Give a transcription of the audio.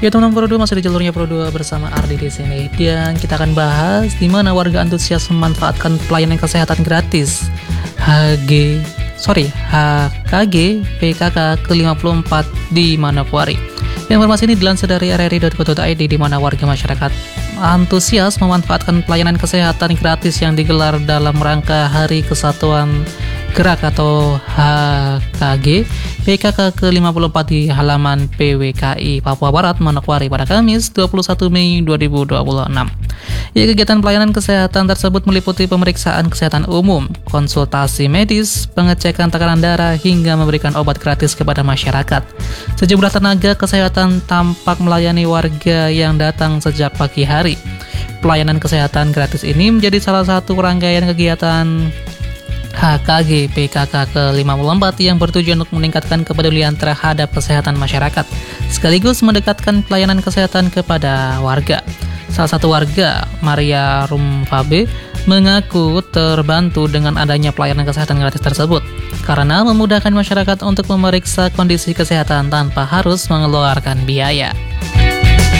Ya teman-teman Pro 2, masih di jalurnya Pro 2 bersama Ardi di sini. Dan kita akan bahas di mana warga antusias memanfaatkan pelayanan kesehatan gratis HKG PKK ke-54 di Manokwari. Informasi ini dilansir dari rri.co.id di mana warga masyarakat antusias memanfaatkan pelayanan kesehatan gratis yang digelar dalam rangka Hari Kesatuan Gerak atau HKG PKK ke-54 di halaman PWKI Papua Barat, Manokwari pada Kamis 21 Mei 2026. Ya, kegiatan pelayanan kesehatan tersebut meliputi pemeriksaan kesehatan umum, konsultasi medis, pengecekan tekanan darah, hingga memberikan obat gratis kepada masyarakat. Sejumlah tenaga kesehatan tampak melayani warga yang datang sejak pagi hari. Pelayanan kesehatan gratis ini menjadi salah satu rangkaian kegiatan HKG PKK ke-54 yang bertujuan untuk meningkatkan kepedulian terhadap kesehatan masyarakat, sekaligus mendekatkan pelayanan kesehatan kepada warga. Salah satu warga, Maria Rumfabe, mengaku terbantu dengan adanya pelayanan kesehatan gratis tersebut karena memudahkan masyarakat untuk memeriksa kondisi kesehatan tanpa harus mengeluarkan biaya.